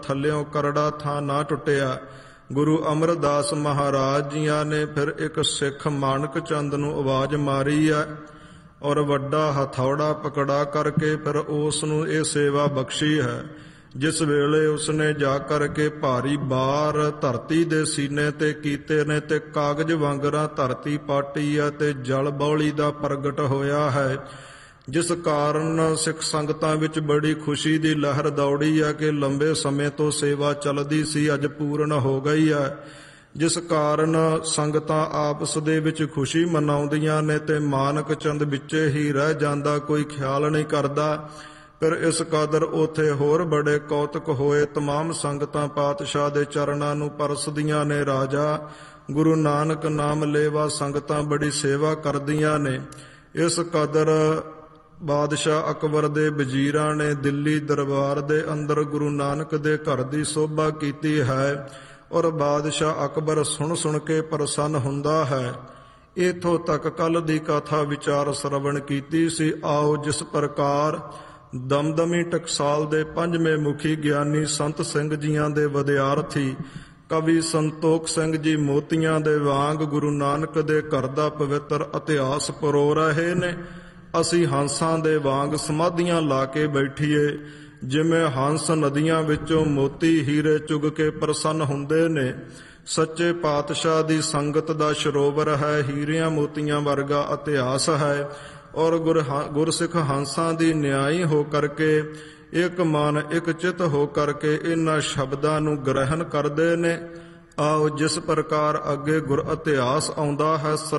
ਥੱਲਿਓਂ ਕਰੜਾ ਥਾਂ ਨਾ ਟੁੱਟਿਆ। ਗੁਰੂ ਅਮਰਦਾਸ ਮਹਾਰਾਜ ਜੀਆਂ ਨੇ ਫਿਰ ਇੱਕ ਸਿੱਖ ਮਾਣਕ ਚੰਦ ਨੂੰ ਆਵਾਜ਼ ਮਾਰੀ ਹੈ ਔਰ ਵੱਡਾ ਹਥੌੜਾ ਪਕੜਾ ਕਰਕੇ ਫਿਰ ਉਸ ਨੂੰ ਇਹ ਸੇਵਾ ਬਖਸ਼ੀ ਹੈ। ਜਿਸ ਵੇਲੇ ਉਸਨੇ ਜਾ ਕਰਕੇ ਭਾਰੀ ਬਾਰ ਧਰਤੀ ਦੇ ਸੀਨੇ ਤੇ ਕੀਤੇ ਨੇ ਤੇ ਕਾਗਜ਼ ਵਾਂਗਰਾਂ ਧਰਤੀ ਪਾਟੀ ਹੈ ਤੇ ਜਲ ਬੌਲੀ ਦਾ ਪ੍ਰਗਟ ਹੋਇਆ ਹੈ, ਜਿਸ ਕਾਰਨ ਸਿੱਖ ਸੰਗਤਾਂ ਵਿੱਚ ਬੜੀ ਖੁਸ਼ੀ ਦੀ ਲਹਿਰ ਦੌੜੀ ਹੈ ਕਿ ਲੰਬੇ ਸਮੇਂ ਤੋਂ ਸੇਵਾ ਚੱਲਦੀ ਸੀ, ਅੱਜ ਪੂਰਨ ਹੋ ਗਈ ਹੈ। ਜਿਸ ਕਾਰਨ ਸੰਗਤਾਂ ਆਪਸ ਦੇ ਵਿੱਚ ਖੁਸ਼ੀ ਮਨਾਉਂਦੀਆਂ ਨੇ ਤੇ ਮਾਨਕ ਚੰਦ ਵਿੱਚੇ ਹੀ ਰਹਿ ਜਾਂਦਾ, ਕੋਈ ਖਿਆਲ ਨਹੀਂ ਕਰਦਾ। ਫਿਰ ਇਸ ਕਦਰ ਉੱਥੇ ਹੋਰ ਬੜੇ ਕੌਤਕ ਹੋਏ। ਤਮਾਮ ਸੰਗਤਾਂ ਪਾਤਸ਼ਾਹ ਦੇ ਚਰਨਾਂ ਨੂੰ ਪਰਸਦੀਆਂ ਨੇ। ਰਾਜਾ ਗੁਰੂ ਨਾਨਕ ਨਾਮ ਲੇਵਾ ਸੰਗਤਾਂ ਬੜੀ ਸੇਵਾ ਕਰਦੀਆਂ ਨੇ। ਇਸ ਕਦਰ ਬਾਦਸ਼ਾਹ ਅਕਬਰ ਦੇ ਵਜ਼ੀਰਾਂ ਨੇ ਦਿੱਲੀ ਦਰਬਾਰ ਦੇ ਅੰਦਰ ਗੁਰੂ ਨਾਨਕ ਦੇ ਘਰ ਦੀ ਸੋਭਾ ਕੀਤੀ ਹੈ ਔਰ ਬਾਦਸ਼ਾਹ ਅਕਬਰ ਸੁਣ ਕੇ ਪ੍ਰਸੰਨ ਹੁੰਦਾ ਹੈ। ਇੱਥੋਂ ਤੱਕ ਕੱਲ ਦੀ ਕਥਾ ਵਿਚਾਰ ਸਰਵਣ ਕੀਤੀ ਸੀ। ਆਓ ਜਿਸ ਪ੍ਰਕਾਰ ਦਮਦਮੀ ਟਕਸਾਲ ਦੇ 5ਵੇਂ ਮੁਖੀ ਗਿਆਨੀ ਸੰਤ ਸਿੰਘ ਜੀਆਂ ਦੇ ਵਿਦਿਆਰਥੀ ਕਵੀ ਸੰਤੋਖ ਸਿੰਘ ਜੀ ਮੋਤੀਆਂ ਦੇ ਵਾਂਗ ਗੁਰੂ ਨਾਨਕ ਦੇ ਘਰ ਦਾ ਪਵਿੱਤਰ ਇਤਿਹਾਸ ਪਰੋ ਰਹੇ ਨੇ, ਅਸੀਂ ਹੰਸਾਂ ਦੇ ਵਾਂਗ ਸਮਾਧੀਆਂ ਲਾ ਕੇ ਬੈਠੀਏ। ਜਿਵੇਂ ਹੰਸ ਨਦੀਆਂ ਵਿੱਚੋਂ ਮੋਤੀ ਹੀਰੇ ਚੁਗ ਕੇ ਪ੍ਰਸੰਨ ਹੁੰਦੇ ਨੇ, ਸੱਚੇ ਪਾਤਸ਼ਾਹ ਦੀ ਸੰਗਤ ਦਾ ਸਰੋਵਰ ਹੈ, ਹੀਰਿਆਂ ਮੋਤੀਆਂ ਵਰਗਾ ਇਤਿਹਾਸ ਹੈ ਔਰ ਗੁਰਸਿੱਖ ਹੰਸਾਂ ਦੀ ਨਿਆਈ ਹੋ ਕਰਕੇ ਇੱਕ ਮਨ ਇੱਕ ਚਿੱਤ ਹੋ ਕਰਕੇ ਇਹਨਾਂ ਸ਼ਬਦਾਂ ਨੂੰ ਗ੍ਰਹਿਣ ਕਰਦੇ ਨੇ। ਆਓ ਜਿਸ ਪ੍ਰਕਾਰ ਅੱਗੇ ਗੁਰ ਇਤਿਹਾਸ ਆਉਂਦਾ ਹੈ